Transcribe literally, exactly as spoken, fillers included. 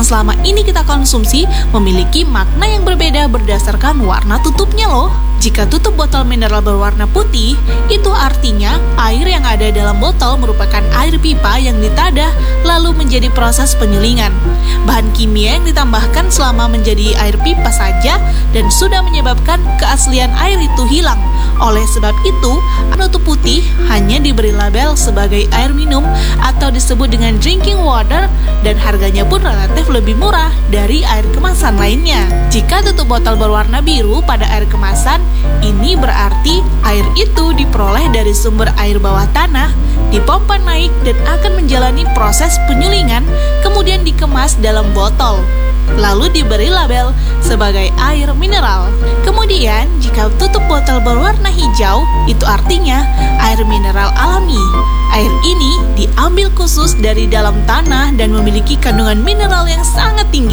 yang selama ini kita konsumsi memiliki makna yang berbeda berdasarkan warna tutupnya loh. Jika tutup botol mineral berwarna putih, itu artinya air yang ada dalam botol merupakan air pipa yang ditadah lalu menjadi proses penyulingan. Bahan kimia yang ditambahkan selama menjadi air pipa saja dan sudah menyebabkan keaslian air itu hilang. Oleh sebab itu, penutup putih hanya diberi label sebagai air minum atau disebut dengan drinking water dan harganya pun relatif lebih murah dari air kemasan lainnya. Jika tutup botol berwarna biru pada air kemasan, ini berarti air itu diperoleh dari sumber air bawah tanah, dipompa naik dan akan menjalani proses penyulingan, kemudian dikemas dalam botol, lalu diberi label sebagai air mineral. Kemudian, jika tutup botol berwarna hijau, itu artinya air mineral alami. Air ini diambil khusus dari dalam tanah dan memiliki kandungan mineral yang sangat tinggi.